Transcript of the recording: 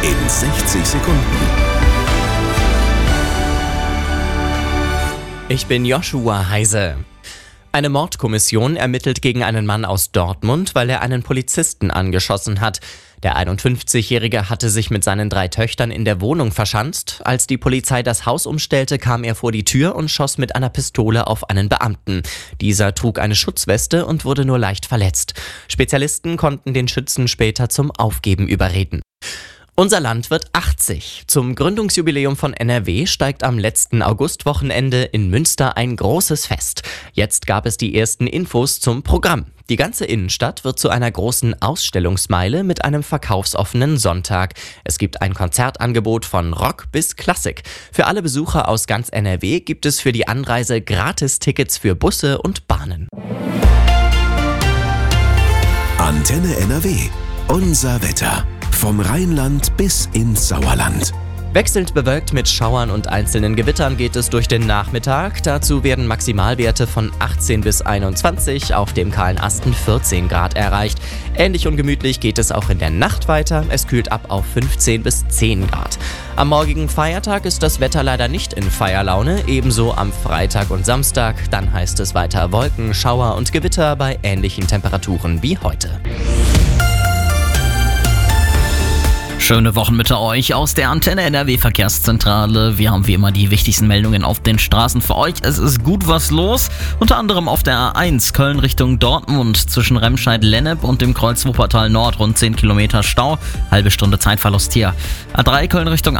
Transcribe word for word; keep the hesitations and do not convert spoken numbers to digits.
in sechzig Sekunden. Ich bin Joshua Heise. Eine Mordkommission ermittelt gegen einen Mann aus Dortmund, weil er einen Polizisten angeschossen hat. Der einundfünfzigjährige hatte sich mit seinen drei Töchtern in der Wohnung verschanzt. Als die Polizei das Haus umstellte, kam er vor die Tür und schoss mit einer Pistole auf einen Beamten. Dieser trug eine Schutzweste und wurde nur leicht verletzt. Spezialisten konnten den Schützen später zum Aufgeben überreden. Unser Land wird achtzig. Zum Gründungsjubiläum von N R W steigt am letzten Augustwochenende in Münster ein großes Fest. Jetzt gab es die ersten Infos zum Programm. Die ganze Innenstadt wird zu einer großen Ausstellungsmeile mit einem verkaufsoffenen Sonntag. Es gibt ein Konzertangebot von Rock bis Klassik. Für alle Besucher aus ganz N R W gibt es für die Anreise Gratis-Tickets für Busse und Bahnen. Antenne N R W. Unser Wetter. Vom Rheinland bis ins Sauerland. Wechselnd bewölkt mit Schauern und einzelnen Gewittern geht es durch den Nachmittag. Dazu werden Maximalwerte von achtzehn bis einundzwanzig, auf dem kahlen Asten vierzehn Grad erreicht. Ähnlich ungemütlich geht es auch in der Nacht weiter. Es kühlt ab auf fünfzehn bis zehn Grad. Am morgigen Feiertag ist das Wetter leider nicht in Feierlaune, ebenso am Freitag und Samstag. Dann heißt es weiter Wolken, Schauer und Gewitter bei ähnlichen Temperaturen wie heute. Schöne Wochenmitte euch aus der Antenne N R W Verkehrszentrale. Wir haben wie immer die wichtigsten Meldungen auf den Straßen für euch. Es ist gut was los, unter anderem auf der A eins Köln Richtung Dortmund zwischen Remscheid-Lennep und dem Kreuz Wuppertal Nord rund zehn Kilometer Stau, halbe Stunde Zeitverlust hier. A drei Köln Richtung